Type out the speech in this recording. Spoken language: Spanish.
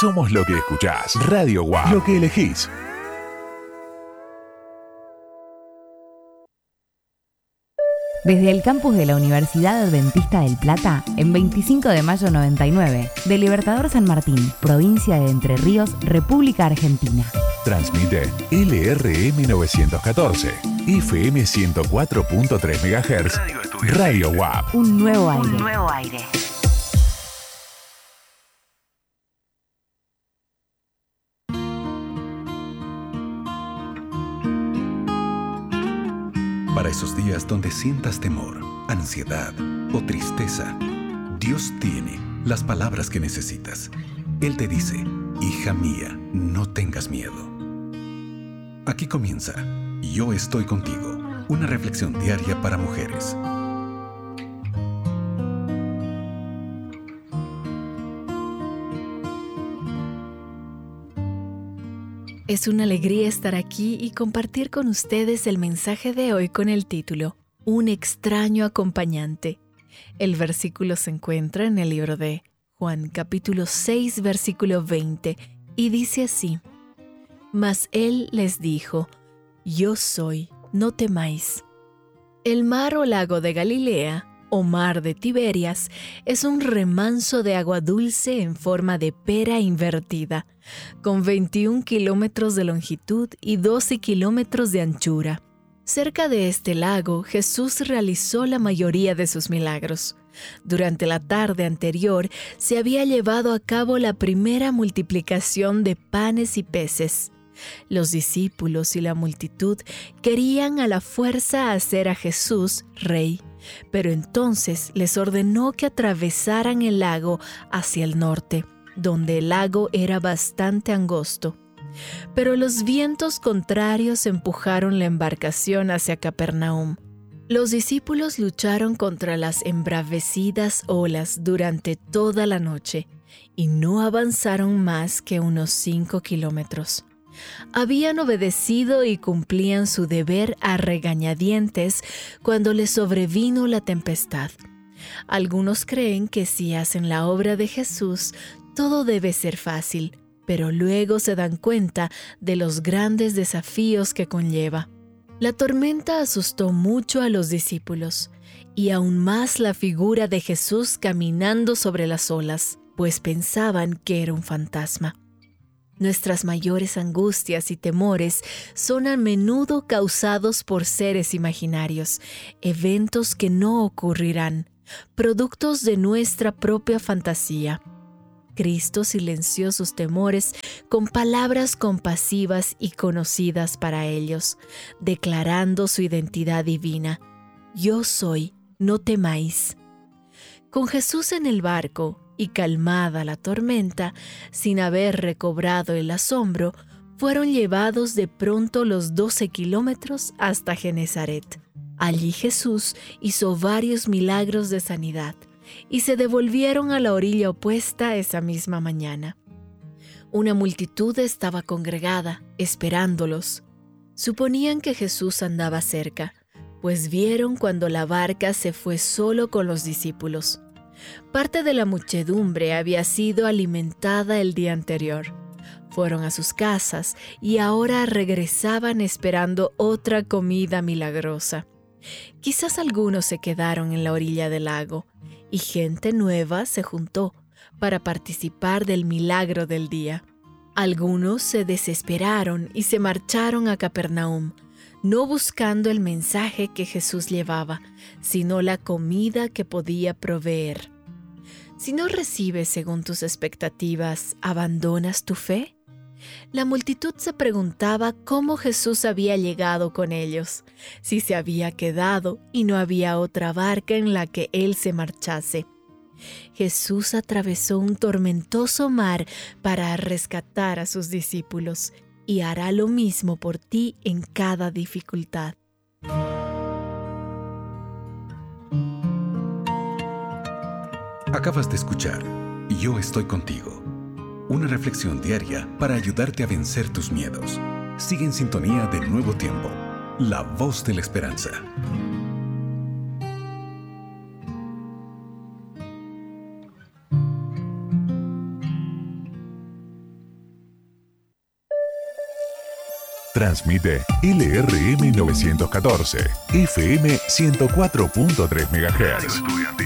Somos lo que escuchás. Radio WAP. Lo que elegís. Desde el campus de la Universidad Adventista del Plata, en 25 de mayo 99, de Libertador San Martín, provincia de Entre Ríos, República Argentina. Transmite LRM 914, FM 104.3 MHz, Radio WAP. Un nuevo aire. Un nuevo aire. Para esos días donde sientas temor, ansiedad o tristeza, Dios tiene las palabras que necesitas. Él te dice, hija mía, no tengas miedo. Aquí comienza Yo estoy contigo, una reflexión diaria para mujeres. Es una alegría estar aquí y compartir con ustedes el mensaje de hoy con el título Un extraño acompañante. El versículo se encuentra en el libro de Juan, capítulo 6, versículo 20, y dice así: Mas él les dijo, Yo soy, no temáis. El mar o lago de Galilea, o mar de Tiberias, es un remanso de agua dulce en forma de pera invertida, con 21 kilómetros de longitud y 12 kilómetros de anchura. Cerca de este lago, Jesús realizó la mayoría de sus milagros. Durante la tarde anterior, se había llevado a cabo la primera multiplicación de panes y peces. Los discípulos y la multitud querían a la fuerza hacer a Jesús rey, pero entonces les ordenó que atravesaran el lago hacia el norte, donde el lago era bastante angosto. Pero los vientos contrarios empujaron la embarcación hacia Capernaum. Los discípulos lucharon contra las embravecidas olas durante toda la noche y no avanzaron más que unos 5 kilómetros. Habían obedecido y cumplían su deber a regañadientes cuando les sobrevino la tempestad. Algunos creen que si hacen la obra de Jesús, todo debe ser fácil, pero luego se dan cuenta de los grandes desafíos que conlleva. La tormenta asustó mucho a los discípulos, y aún más la figura de Jesús caminando sobre las olas, pues pensaban que era un fantasma. Nuestras mayores angustias y temores son a menudo causados por seres imaginarios, eventos que no ocurrirán, productos de nuestra propia fantasía. Cristo silenció sus temores con palabras compasivas y conocidas para ellos, declarando su identidad divina. Yo soy, no temáis. Con Jesús en el barco y calmada la tormenta, sin haber recobrado el asombro, fueron llevados de pronto los 12 kilómetros hasta Genezaret. Allí Jesús hizo varios milagros de sanidad y se devolvieron a la orilla opuesta esa misma mañana. Una multitud estaba congregada, esperándolos. Suponían que Jesús andaba cerca, pues vieron cuando la barca se fue solo con los discípulos. Parte de la muchedumbre había sido alimentada el día anterior. Fueron a sus casas y ahora regresaban esperando otra comida milagrosa. Quizás algunos se quedaron en la orilla del lago y gente nueva se juntó para participar del milagro del día. Algunos se desesperaron y se marcharon a Capernaum, no buscando el mensaje que Jesús llevaba, sino la comida que podía proveer. Si no recibes según tus expectativas, ¿abandonas tu fe? La multitud se preguntaba cómo Jesús había llegado con ellos, si se había quedado y no había otra barca en la que él se marchase. Jesús atravesó un tormentoso mar para rescatar a sus discípulos y hará lo mismo por ti en cada dificultad. Acabas de escuchar Yo estoy contigo, una reflexión diaria para ayudarte a vencer tus miedos. Sigue en sintonía de Nuevo Tiempo, la voz de la esperanza. Transmite LRM 914, FM 104.3 MHz.